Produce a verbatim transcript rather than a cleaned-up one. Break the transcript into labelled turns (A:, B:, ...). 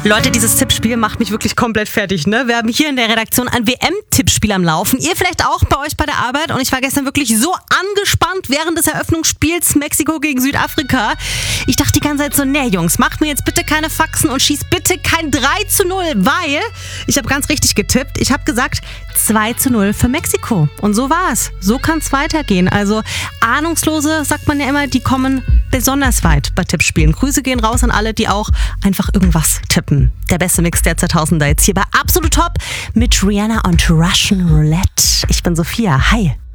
A: Leute, dieses Tippspiel macht mich wirklich komplett fertig, ne? Wir haben hier in der Redaktion ein W M-Tippspiel am Laufen. Ihr vielleicht auch bei euch bei der Arbeit. Und ich war gestern wirklich so angespannt während des Eröffnungsspiels Mexiko gegen Südafrika. Ich dachte die ganze Zeit so, nee Jungs, macht mir jetzt bitte keine Faxen und schießt bitte kein drei zu null, weil ich habe ganz richtig getippt. Ich habe gesagt zwei zu null für Mexiko. Und so war es. So kann es weitergehen. Also Ahnungslose, sagt man ja immer, die kommen besonders weit bei Tippspielen. Grüße gehen raus an alle, die auch einfach irgendwas tippen. Der beste Mix der zweitausender jetzt hier bei Absolut Top mit Rihanna und Russian Roulette. Ich bin Sophia. Hi.